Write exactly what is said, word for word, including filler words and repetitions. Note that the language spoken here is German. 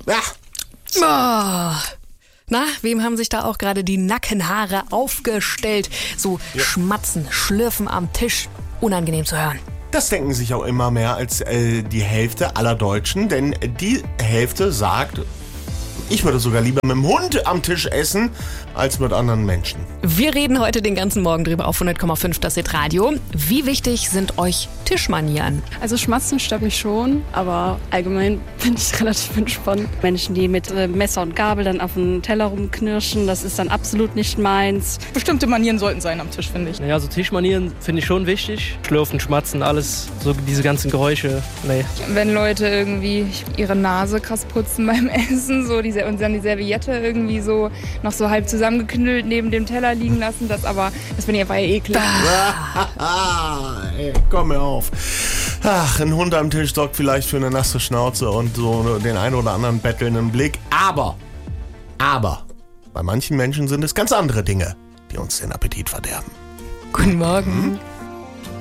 Ja. Oh. Na, wem haben sich da auch gerade die Nackenhaare aufgestellt? So ja. Schmatzen, Schlürfen am Tisch. Unangenehm zu hören. Das denken sich auch immer mehr als äh, die Hälfte aller Deutschen, denn die Hälfte sagt, ich würde sogar lieber mit dem Hund am Tisch essen, als mit anderen Menschen. Wir reden heute den ganzen Morgen drüber auf hundert Komma fünf das Hit-Radio. Wie wichtig sind euch Tischmanieren? Also Schmatzen stört mich schon, aber allgemein bin ich relativ entspannt. Menschen, die mit äh, Messer und Gabel dann auf den Teller rumknirschen, das ist dann absolut nicht meins. Bestimmte Manieren sollten sein am Tisch, finde ich. Naja, so Tischmanieren finde ich schon wichtig. Schlürfen, Schmatzen, alles, so diese ganzen Geräusche, nee. Wenn Leute irgendwie ihre Nase krass putzen beim Essen, so diese, und dann die Serviette irgendwie so noch so halb zusammengeknüllt neben dem Teller liegen lassen, das aber, das finde ich einfach eklig. Ey, komm mir auf. Ach, ein Hund am Tisch sorgt vielleicht für eine nasse Schnauze und so den einen oder anderen bettelnden Blick. Aber, aber, bei manchen Menschen sind es ganz andere Dinge, die uns den Appetit verderben. Guten Morgen. Hm?